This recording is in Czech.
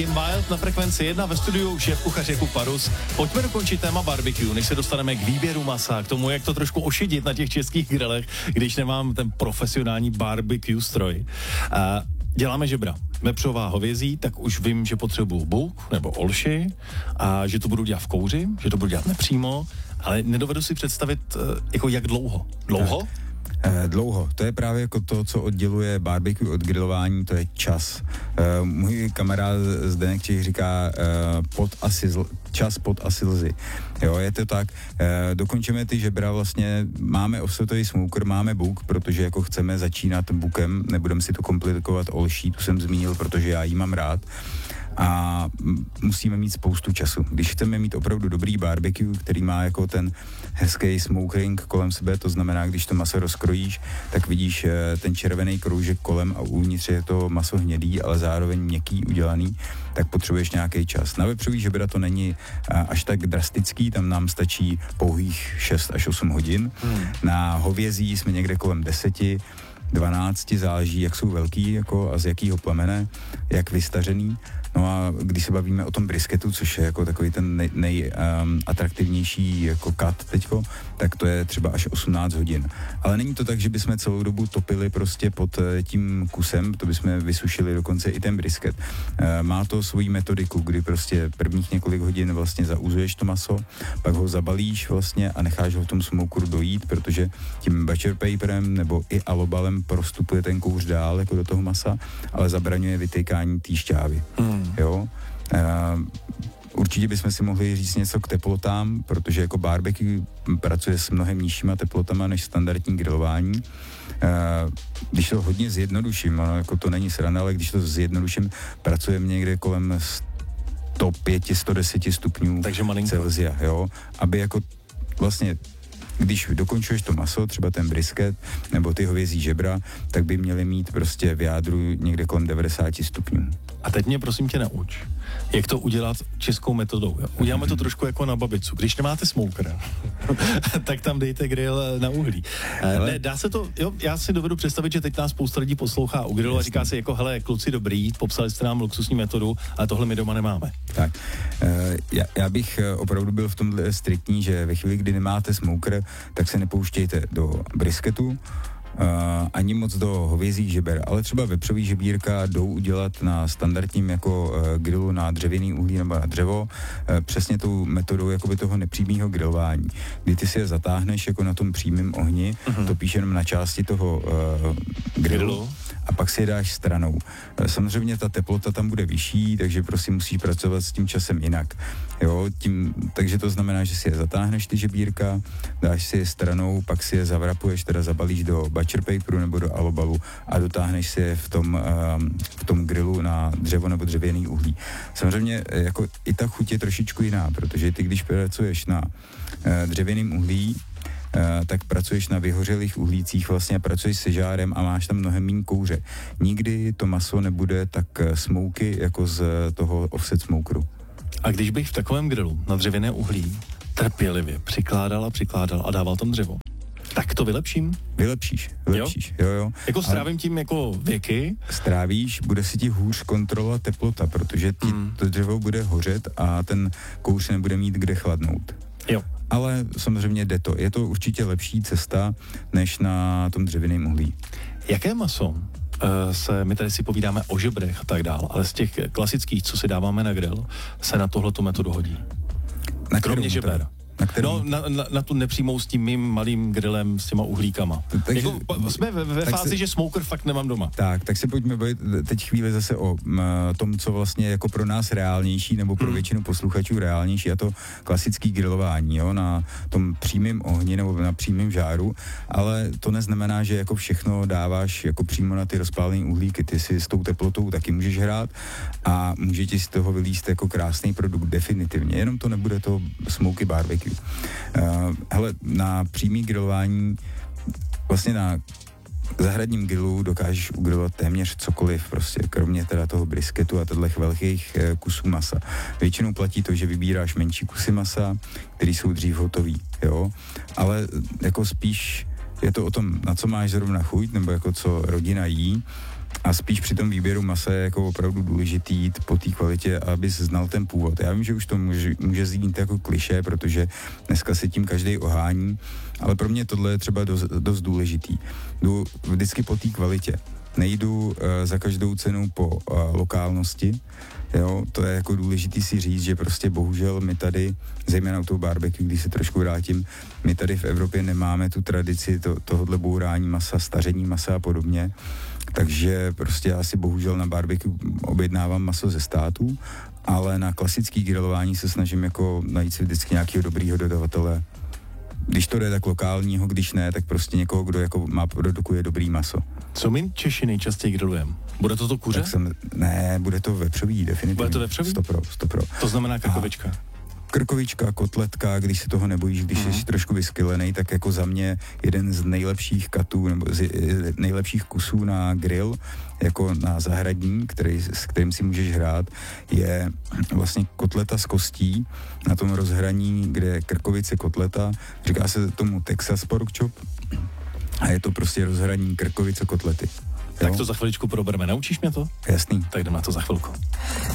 Kim Wilde na Frekvenci 1, ve studiu šéfkuchař Jakub Parus. Pojďme dokončit téma barbecue, než se dostaneme k výběru masa, k tomu, jak to trošku ošidit na těch českých grillech, když nemám ten profesionální barbecue stroj. Děláme žebra. Vepřová hovězí, tak už vím, že potřebuju buk nebo olši a že to budu dělat v kouři, že to budu dělat nepřímo, ale nedovedu si představit, jako jak dlouho. Dlouho? Dlouho. To je právě jako to, co odděluje barbecue od grilování, to je čas. Můj kamarád Zdeněk Čich říká čas pot a slzy. Jo, je to tak. Dokončíme ty žebra, vlastně máme offsetový smoker, máme buk, protože jako chceme začínat bukem, nebudeme si to komplikovat olší, tu jsem zmínil, protože já jí mám rád. A musíme mít spoustu času. Když chceme mít opravdu dobrý barbecue, který má jako ten hezký smoke ring kolem sebe, to znamená, když to maso rozkrojíš, tak vidíš ten červený kroužek kolem a uvnitř je to maso hnědý, ale zároveň měkký, udělaný, tak potřebuješ nějaký čas. Na vepřový žebra to není až tak drastický, tam nám stačí pouhých 6 až 8 hodin. Na hovězí jsme někde kolem 10, 12, záleží, jak jsou velký jako a z jakého plemene, jak vystařený. No a když se bavíme o tom brisketu, což je jako takový ten nejatraktivnější jako cut teďko, tak to je třeba až 18 hodin. Ale není to tak, že bychom celou dobu topili prostě pod tím kusem, to bychom vysušili dokonce i ten brisket. Má to svoji metodiku, kdy prostě prvních několik hodin vlastně zauzuješ to maso, pak ho zabalíš vlastně a necháš ho v tom smokeru dojít, protože tím butcher paperem nebo i alobalem prostupuje ten kouř dál jako do toho masa, ale zabraňuje vytykání té šťávy. Jo. Určitě bychom si mohli říct něco k teplotám, protože jako barbecue pracuje s mnohem nižšíma teplotama než standardní grilování. Když to hodně zjednoduším, jako to není sranda, ale když to zjednoduším, pracujeme někde kolem 105, 110 stupňů Celsia, jo, aby jako vlastně když dokončuješ to maso, třeba ten brisket nebo ty hovězí žebra, tak by měly mít prostě v jádru někde kolem 90 stupňů. A teď mě prosím tě nauč, jak to udělat českou metodou. Jo? Uděláme to trošku jako na babicu. Když nemáte smoker, tak tam dejte grill na uhlí. Ne, dá se to, jo, já si dovedu představit, že teď nás spousta lidí poslouchá u grillu a říká si jako, hele, kluci dobrý, popsali jste nám luxusní metodu, ale tohle my doma nemáme. Tak, já bych opravdu byl v tomhle striktní, že ve chvíli, kdy nemáte smoker, tak se nepouštějte do brisketu, ani moc do hovězích žeber, ale třeba vepřový žebírka jdou udělat na standardním jako grilu na dřevěný uhlí nebo na dřevo, přesně tou metodou jakoby toho nepřímého grilování, kdy ty si je zatáhneš jako na tom přímém ohni, topíš jenom na části toho grilu a pak si je dáš stranou. Samozřejmě ta teplota tam bude vyšší, takže prostě musíš pracovat s tím časem jinak. Jo, takže to znamená, že si je zatáhneš ty žebírka, dáš si je stranou, pak si je zavrapuješ, teda zabalíš do butcher paperu nebo do alobalu a dotáhneš si je v tom grilu na dřevo nebo dřevěný uhlí. Samozřejmě jako i ta chuť je trošičku jiná, protože ty když pracuješ na dřevěným uhlí, tak pracuješ na vyhořelých uhlících, vlastně pracuješ se žárem a máš tam mnohem méně kouře. Nikdy to maso nebude tak smoky jako z toho offset smokeru. A když bych v takovém grilu na dřevěné uhlí trpělivě přikládal a dával tam dřevo, tak to vylepším? Vylepšíš. Jo. Jako strávím tím jako věky? Strávíš, bude si ti hůř kontrolovat teplota, protože ti to dřevo bude hořet a ten kouř nebude mít kde chladnout. Jo. Ale samozřejmě jde to. Je to určitě lepší cesta, než na tom dřevěném uhlí. Jaké maso my tady si povídáme o žebrech a tak dál, ale z těch klasických, co si dáváme na grill, se na tohleto metodu hodí? Kromě žeber. Na tu nepřímou s tím mým malým grillem s těma uhlíkama. Takže, jako, jsme ve fázi, že smoker fakt nemám doma. Tak se pojďme bavit teď chvíli zase o tom, co vlastně jako pro nás reálnější, nebo pro většinu posluchačů reálnější, a to klasický grilování, jo, na tom přímém ohni nebo na přímém žáru, ale to neznamená, že jako všechno dáváš jako přímo na ty rozpálené uhlíky. Ty si s tou teplotou taky můžeš hrát a může ti z toho vylízt jako krásný produkt definitivně, jenom to nebude to smoky barbecue. Hele, na přímý grilování, vlastně na zahradním grilu dokážeš ugrilovat téměř cokoliv, prostě kromě teda toho brisketu a těchto velkých kusů masa. Většinou platí to, že vybíráš menší kusy masa, které jsou dřív hotový, jo, ale jako spíš je to o tom, na co máš zrovna chuť, nebo jako co rodina jí. A spíš při tom výběru masa je jako opravdu důležitý jít po té kvalitě, abys znal ten původ. Já vím, že už to může znít jako klišé, protože dneska se tím každý ohání, ale pro mě tohle je třeba dost důležitý. Jdu vždycky po té kvalitě. Nejdu za každou cenu po lokálnosti. Jo, to je jako důležitý si říct, že prostě bohužel my tady, zejména u toho barbecue, když se trošku vrátím, my tady v Evropě nemáme tu tradici tohodle bourání masa, staření masa a podobně, takže prostě já si bohužel na barbecue objednávám maso ze států, ale na klasický grilování se snažím jako najít si vždycky nějakého dobrýho dodavatele. Když to jde, tak lokálního, když ne, tak prostě někoho, kdo jako produkuje dobrý maso. Co my Češi nejčastěji grillujeme? Bude to kuře? Ne, bude to vepřový, definitivně. Bude to vepřový? 100%. To znamená krkovička. Krkovička, kotletka, když se toho nebojíš, když jsi trošku vyskylenej, tak jako za mě jeden z nejlepších katů, nebo z nejlepších kusů na grill, jako na zahradní, s kterým si můžeš hrát, je vlastně kotleta z kostí na tom rozhraní, kde je krkovice kotleta, říká se tomu Texas pork chop a je to prostě rozhraní krkovice kotlety. Tak to za chviličku probereme. Naučíš mě to? Jasný. Tak jdeme na to za chvilku.